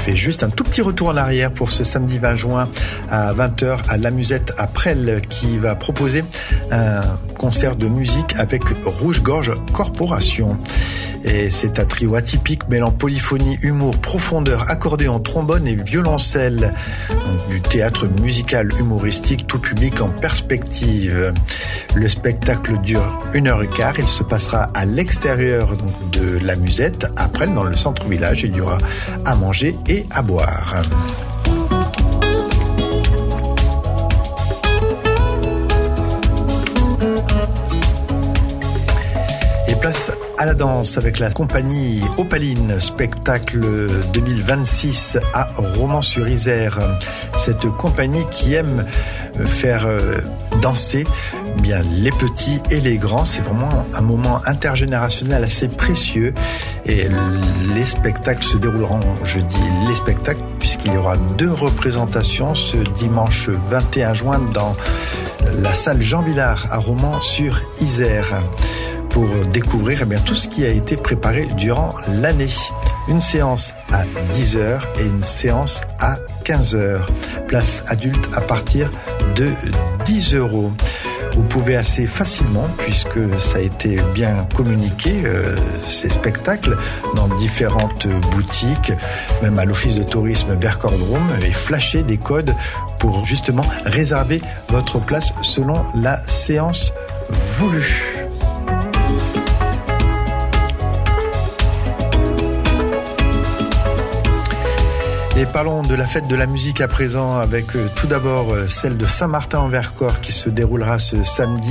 fait juste un tout petit retour en arrière pour ce samedi 20 juin à 20h à La Musette à Presles qui va proposer un concert de musique avec Rouge Gorge Corporation. Et c'est un trio atypique mêlant polyphonie, humour, profondeur, accordéon, trombone et violoncelle. Donc, du théâtre musical humoristique, tout public en perspective. Le spectacle dure 1h15. Il se passera à l'extérieur donc, de La Musette, après dans le centre-village. Il y aura à manger et à boire. Et place à la danse avec la compagnie Opaline, spectacle 2026 à Romans-sur-Isère. Cette compagnie qui aime faire danser bien les petits et les grands. C'est vraiment un moment intergénérationnel assez précieux et les spectacles se dérouleront, je dis les spectacles, puisqu'il y aura 2 représentations ce dimanche 21 juin dans la salle Jean Villard à Romans-sur-Isère. Pour découvrir tout ce qui a été préparé durant l'année. Une séance à 10h et une séance à 15h. Place adulte à partir de 10 €. Vous pouvez assez facilement, puisque ça a été bien communiqué, ces spectacles, dans différentes boutiques, même à l'office de tourisme Vercors-Drôme, et flasher des codes pour justement réserver votre place selon la séance voulue. Et parlons de la fête de la musique à présent avec tout d'abord celle de Saint-Martin-en-Vercors qui se déroulera ce samedi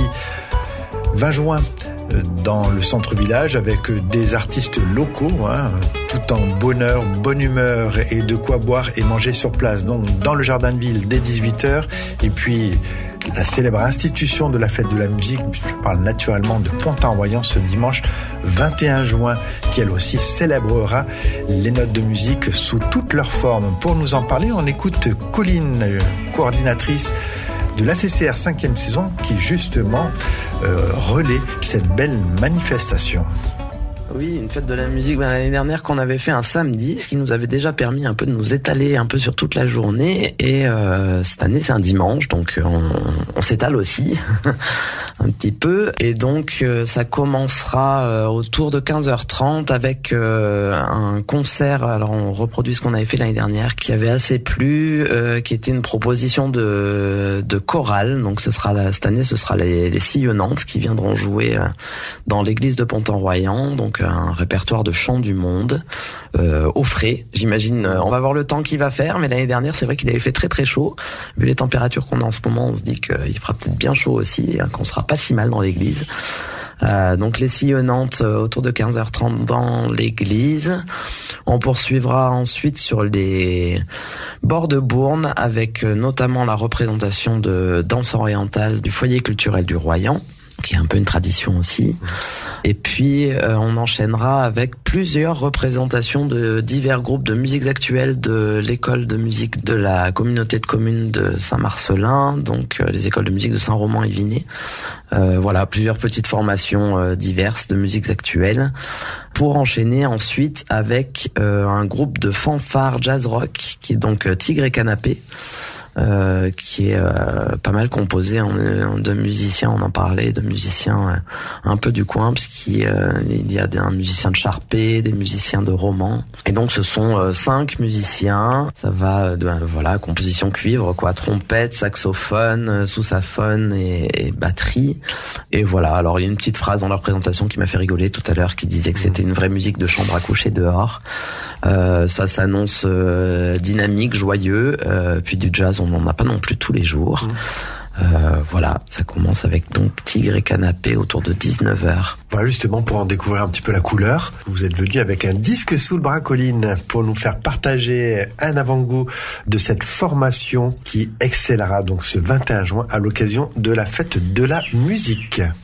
20 juin dans le centre-village avec des artistes locaux, tout en bonheur, bonne humeur et de quoi boire et manger sur place. Donc dans le jardin de ville dès 18h et puis la célèbre institution de la fête de la musique, je parle naturellement de Pont-en-Royant ce dimanche 21 juin, qui elle aussi célébrera les notes de musique sous toutes leurs formes. Pour nous en parler, on écoute Colline, coordinatrice de l'ACCR 5e saison, qui justement relaie cette belle manifestation. Oui, une fête de la musique l'année dernière qu'on avait fait un samedi, ce qui nous avait déjà permis un peu de nous étaler un peu sur toute la journée. Et cette année, c'est un dimanche, donc on s'étale aussi un petit peu. Et donc, ça commencera autour de 15h30 avec un concert. Alors, on reproduit ce qu'on avait fait l'année dernière, qui avait assez plu, qui était une proposition de chorale. Donc, cette année, ce sera les Sillonnantes qui viendront jouer dans l'église de Pont-en-Royant. Donc, un répertoire de chants du monde au frais. J'imagine, on va voir le temps qu'il va faire, mais l'année dernière, c'est vrai qu'il avait fait très très chaud. Vu les températures qu'on a en ce moment, on se dit qu'il fera peut-être bien chaud aussi, qu'on sera pas si mal dans l'église. Donc les Sillonnantes autour de 15h30 dans l'église. On poursuivra ensuite sur les bords de Bourne avec notamment la représentation de danse orientale du foyer culturel du Royan, qui est un peu une tradition aussi. Et puis, on enchaînera avec plusieurs représentations de divers groupes de musiques actuelles de l'école de musique de la communauté de communes de Saint-Marcellin, donc les écoles de musique de Saint-Romain-et-Vinay. Voilà, plusieurs petites formations diverses de musiques actuelles. Pour enchaîner ensuite avec un groupe de fanfare jazz rock, qui est donc Tigre et Canapé. Qui est pas mal composé de musiciens, on en parlait, de musiciens un peu du coin, puisqu'il y a un musicien de Charpé, des musiciens de Romans. Et donc ce sont 5 musiciens. Ça va de composition cuivre, trompette, saxophone, sous-saphone et batterie. Et voilà, alors il y a une petite phrase dans leur présentation qui m'a fait rigoler tout à l'heure, qui disait que c'était une vraie musique de chambre à coucher dehors. Ça s'annonce dynamique, joyeux, puis du jazz, on n'en a pas non plus tous les jours. Voilà, ça commence avec donc Tigre et Canapé autour de 19h. Voilà, justement, pour en découvrir un petit peu la couleur, vous êtes venu avec un disque sous le bras, Colline, pour nous faire partager un avant-goût de cette formation qui excellera donc ce 21 juin à l'occasion de la fête de la musique.